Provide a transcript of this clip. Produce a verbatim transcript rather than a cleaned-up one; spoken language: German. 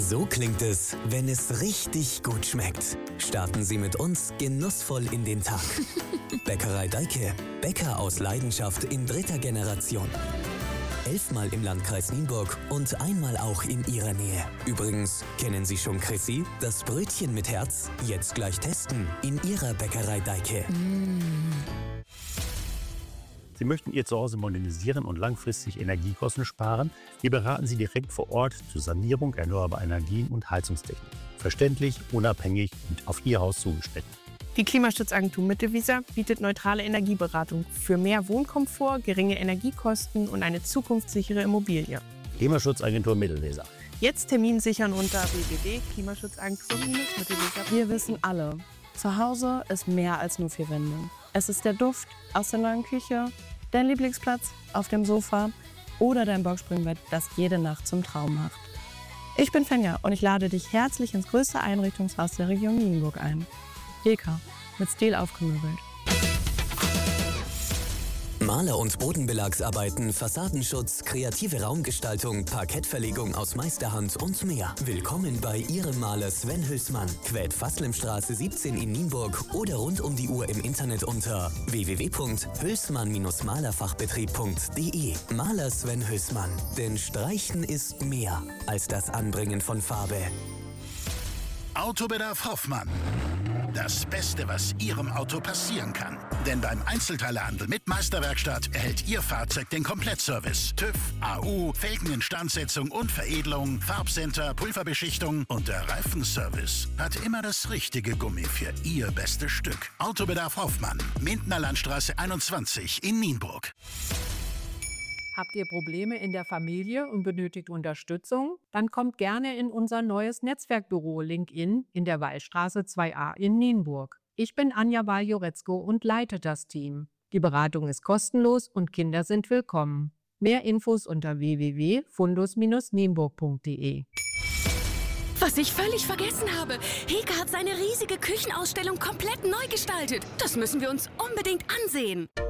So klingt es, wenn es richtig gut schmeckt. Starten Sie mit uns genussvoll in den Tag. Bäckerei Deike. Bäcker aus Leidenschaft in dritter Generation. Elfmal im Landkreis Nienburg und einmal auch in Ihrer Nähe. Übrigens, kennen Sie schon Chrissy? Das Brötchen mit Herz? Jetzt gleich testen in Ihrer Bäckerei Deike. Mm. Sie möchten Ihr Zuhause modernisieren und langfristig Energiekosten sparen? Wir beraten Sie direkt vor Ort zur Sanierung erneuerbarer Energien und Heizungstechnik. Verständlich, unabhängig und auf Ihr Haus zugeschnitten. Die Klimaschutzagentur Mittelweser bietet neutrale Energieberatung für mehr Wohnkomfort, geringe Energiekosten und eine zukunftssichere Immobilie. Klimaschutzagentur Mittelweser. Jetzt Termin sichern unter w w w punkt klimaschutzagentur Mittelweser punkt de. Wir wissen alle, zu Hause ist mehr als nur vier Wände. Es ist der Duft aus der neuen Küche, dein Lieblingsplatz auf dem Sofa oder dein Boxspringbett, das jede Nacht zum Traum macht. Ich bin Fenja und ich lade dich herzlich ins größte Einrichtungshaus der Region Nienburg ein. Heka, mit Stil aufgemöbelt. Maler- und Bodenbelagsarbeiten, Fassadenschutz, kreative Raumgestaltung, Parkettverlegung aus Meisterhand und mehr. Willkommen bei Ihrem Maler Sven Hülsmann. Quält-Faslemstraße siebzehn in Nienburg oder rund um die Uhr im Internet unter w w w punkt hülsmann malerfachbetrieb punkt de. Maler Sven Hülsmann. Denn Streichen ist mehr als das Anbringen von Farbe. Autobedarf Hoffmann. Das Beste, was Ihrem Auto passieren kann. Denn beim Einzelteilehandel mit Meisterwerkstatt erhält Ihr Fahrzeug den Komplettservice. TÜV, A U, Felgeninstandsetzung und Veredelung, Farbcenter, Pulverbeschichtung und der Reifenservice hat immer das richtige Gummi für Ihr bestes Stück. Autobedarf Hoffmann, Mindener Landstraße einundzwanzig in Nienburg. Habt ihr Probleme in der Familie und benötigt Unterstützung? Dann kommt gerne in unser neues Netzwerkbüro LinkedIn in der Wallstraße zwei a in Nienburg. Ich bin Anja Waljoretzko und leite das Team. Die Beratung ist kostenlos und Kinder sind willkommen. Mehr Infos unter w w w punkt fundus Bindestrich nienburg punkt de. Was ich völlig vergessen habe. Heka hat seine riesige Küchenausstellung komplett neu gestaltet. Das müssen wir uns unbedingt ansehen.